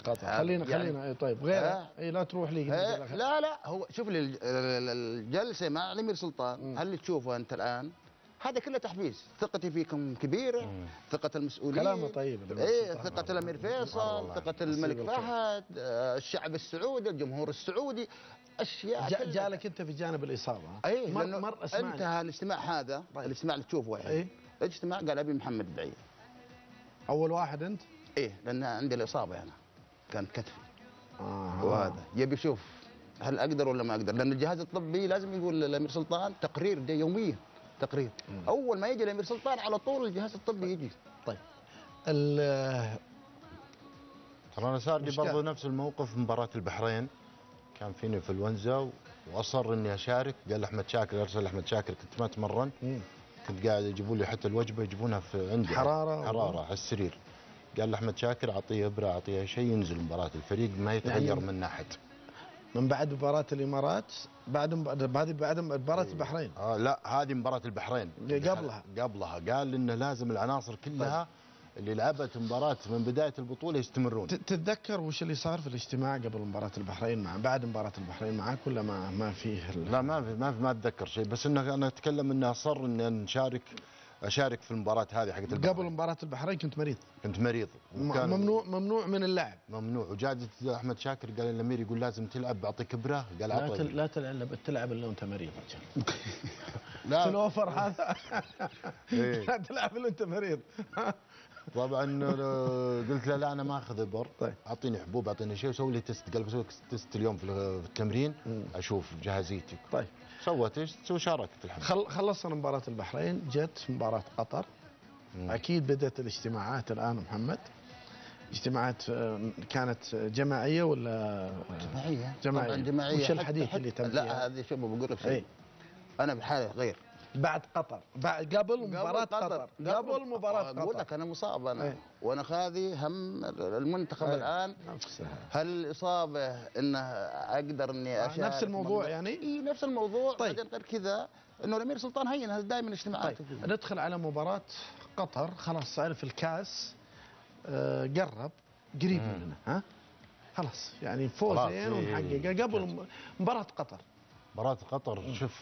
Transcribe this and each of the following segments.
قطر. خلينا طيب غيره. لا تروح لي. لا هو شوف لي الجلسه مع الامير سلطان، هل تشوفه انت الان؟ هذا كله تحفيز، ثقتي فيكم كبيره، ثقه المسؤولين، كلامه طيب. ثقه الامير فيصل، ثقه الملك فهد، الشعب السعودي، الجمهور السعودي، اشياء جالك انت في جانب الاصابه. انتهى الاجتماع هذا. الاجتماع اللي تشوفه الحين الاجتماع قال ابي محمد بعيد. اول واحد انت؟ لان عندي الاصابه انا كانت كتفي. وهذا يبي يشوف هل اقدر ولا ما اقدر، لان الجهاز الطبي لازم يقول للامير سلطان تقرير ده يوميا تقرير. اول ما يجي الامير سلطان على طول الجهاز الطبي يجي. طيب ترى انا صار لي برضه نفس الموقف في مباراه البحرين، كان فيني انفلونزا واصر اني اشارك، قال احمد شاكر، ارسل احمد شاكر، كنت ما اتمرن، كنت قاعد يجيبوا لي حتى الوجبه يجيبونها في عندي حراره على السرير، قال لاحمد شاكر اعطيه ابره اعطيه شيء ينزل مباراه الفريق ما يتغير يعني من احد. من بعد مباراه الامارات، بعد مباراه البحرين. لا هذه مباراه البحرين قبلها قال انه لازم العناصر كلها اللي لعبت مباراة من بداية البطولة يستمرون. تتذكر وش اللي صار في الاجتماع قبل مباراة البحرين بعد مباراة البحرين معك ولا ما فيه؟ لا ما اتذكر شيء، بس انه انا اتكلم انه اصر اني اشارك في المباراة هذه حقت البحرين. قبل مباراة البحرين كنت مريض. ممنوع من اللعب. ممنوع. وجاء احمد شاكر قال الامير يقول لازم تلعب بعطيك ابره، قال اعطيه. لا تلعب الا وانت مريض. لا الوفر هذا. لا تلعب الا وانت مريض. طبعا قلت له لا انا ما اخذ ابر، اعطيني حبوب اعطيني شيء وسوي لي تست. قال بسوي لك تست اليوم في التمرين اشوف جاهزيتك. طيب سويت ايش؟ وشاركت الحمد لله. خلصنا مباراة البحرين، جت مباراة قطر. اكيد بدات الاجتماعات الان محمد. اجتماعات كانت جماعيه ولا جماعيه. وش الحديث اللي تم؟ لا هذه شوف بقول لك شيء. انا بحاله غير بعد قطر، قبل مباراة قطر. قبل مباراة قطر اقول لك انا مصاب انا وانا خاذي هم المنتخب الان. هل الاصابه انه اقدر اني اشارك؟ نفس الموضوع يعني؟ نفس الموضوع. بعدين غير كذا انه الامير سلطان هين هذا دائما اجتماعات. ندخل على مباراة قطر، خلاص عرف الكاس قرب قريب مننا خلاص يعني فوزين ونحققه. قبل مباراة قطر. مباراة قطر شوف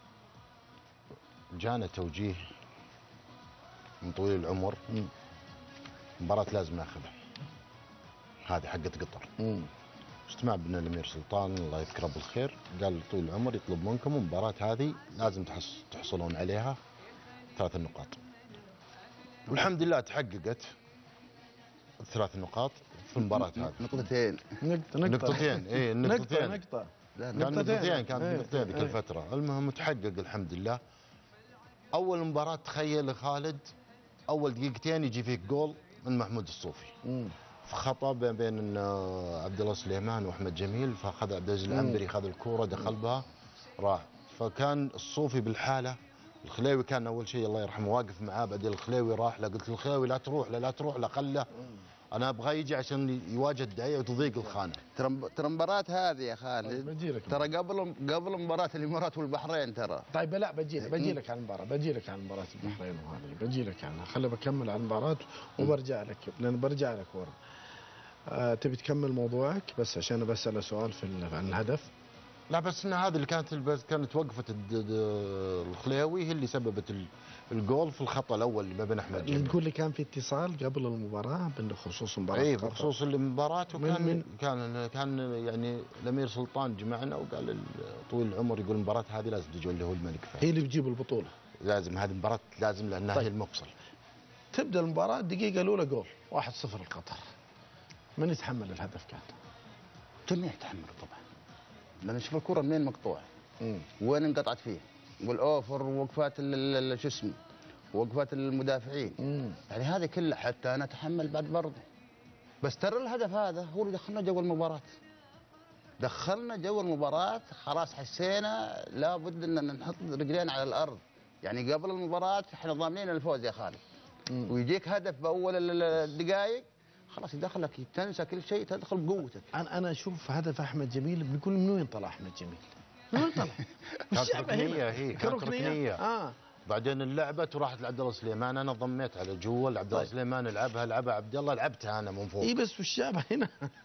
جانا توجيه من طويل العمر، مباراة لازم ناخذها، هذه حقت قطر. اجتماع بين الامير سلطان الله يذكره بالخير، قال طويل العمر يطلب منكم المباراة هذه لازم تحصلون عليها 3 نقاط، والحمد لله تحققت 3 نقاط في المباراة هذه. نقطتين. نقطتين كانت نقطتين ذيك الفترة. المهم تحقق الحمد لله. أول مباراة تخيل خالد أول دقيقتين يجي فيك جول من محمود الصوفي في خطأ بين عبد الله سليمان وأحمد جميل، فأخذ عبد العزيز العنبري خذ الكورة دخل بها راح، فكان الصوفي بالحالة. الخليوي كان أول شيء الله يرحمه واقف معاه، بعدين الخليوي راح له، قلت الخليوي لا تروح لا خله، انا ابغى يجي عشان يواجه الدعيه وتضيق الخانه. ترى المباراه هذه يا خالد ترى قبل مباراه الامارات والبحرين ترى. طيب لا بجي لك على المباراه، مباراه البحرين وهذه بجي لك عنها. خلي بكمل على المباراه وبرجع لك، لان برجع لك ورا. تبي تكمل موضوعك بس عشان بسأل سؤال عن الهدف. لا بس ان هذه اللي كانت وقفه الخليوي هي اللي سببت الجول في الخطا الاول اللي ما بين احمد جميل. تقول لي كان في اتصال قبل المباراه بخصوص مباراه اي بخصوص المباراه، وكان كان يعني الامير سلطان جمعنا وقال طويل العمر يقول المباراه هذه لازم تجي اللي هو الملك فهد، هي اللي بتجيب البطوله، لازم هذه المباراه لازم لانها هي المفصل. تبدا المباراه الدقيقه الاولى جول 1-0 لقطر. من يتحمل الهدف كان؟ جميع يتحملوا طبعا، لان شوف الكره منين مقطوعه وين انقطعت فيه، والاوفر ووقفات شو اسمه ووقفات المدافعين يعني هذه كلها حتى انا اتحمل بعد برضه. بس ترى الهدف هذا هو اللي دخلنا جو المباراه، خلاص حسينا لابد ان نحط رجلين على الارض. يعني قبل المباراه احنا ضامنين الفوز يا خالد، ويجيك هدف باول الدقائق خلاص يدخلك تنسى كل شيء، تدخل بقوتك. انا اشوف هدف احمد جميل بنقول من وين طلع احمد جميل؟ من وين طلع؟ كانت ركنيه، كانت ركنيه. بعدين اللعبه وراحت لعبد الله سليمان، انا ضميت على جول عبد الله سليمان لعبها عبد الله، لعبتها انا من فوق. اي بس وش جابها هنا؟